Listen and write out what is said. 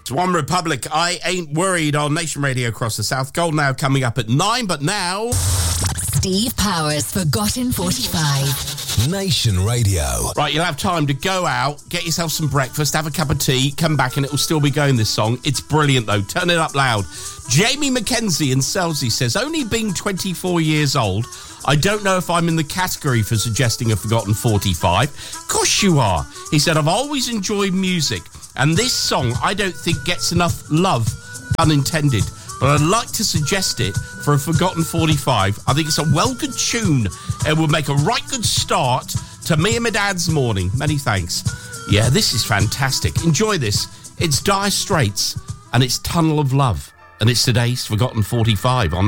It's One Republic, I Ain't Worried on Nation Radio across the South. Gold now coming up at 9, but now... Steve Powers, Forgotten 45. Nation Radio. Right, you'll have time to go out, get yourself some breakfast, have a cup of tea, come back and it'll still be going, this song. It's brilliant, though. Turn it up loud. Jamie McKenzie in Selsey says, only being 24 years old, I don't know if I'm in the category for suggesting a Forgotten 45. Of course you are. He said, I've always enjoyed music, and this song I don't think gets enough love, unintended. But I'd like to suggest it for a Forgotten 45. I think it's a well good tune. It will make a right good start to me and my dad's morning. Many thanks. Yeah, this is fantastic. Enjoy this. It's Dire Straits and it's Tunnel of Love. And it's today's Forgotten 45 on